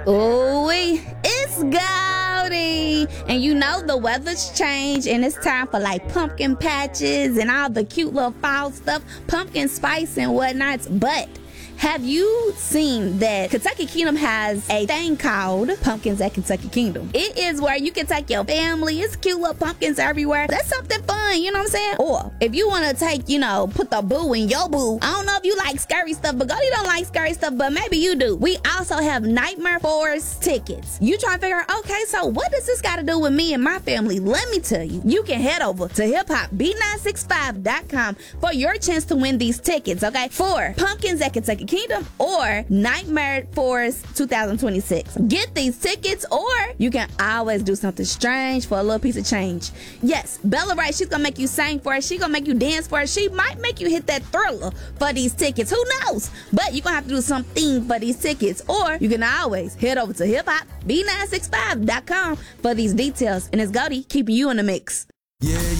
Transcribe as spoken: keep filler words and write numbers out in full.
Ooh, it's Goldie. And you know the weather's changed and it's time for like pumpkin patches and all the cute little fall stuff, pumpkin spice and whatnots. But have you seen that Kentucky Kingdom has a thing called Pumpkins at Kentucky Kingdom? It is where you can take your family. It's cute little pumpkins everywhere. That's something fun, you know what I'm saying? Or if you want to take, you know, put the boo in your boo. I don't know if you like scary stuff, but Goldie don't like scary stuff, but maybe you do. We also have Nightmare Forest tickets. You trying to figure out, okay, so what does this got to do with me and my family? Let me tell you. You can head over to hip hop b nine six five dot com for your chance to win these tickets, okay? For Pumpkins at Kentucky Kingdom or Nightmare Forest two thousand twenty-six. Get these tickets, or you can always do something strange for a little piece of change. Yes, Bella Wright, she's gonna make you sing for it. She's gonna make you dance for it. She might make you hit that Thriller for these tickets. Who knows? But you're gonna have to do something for these tickets, or you can always head over to hip hop b nine six five dot com for these details. And it's Goldie keeping you in the mix. Yeah.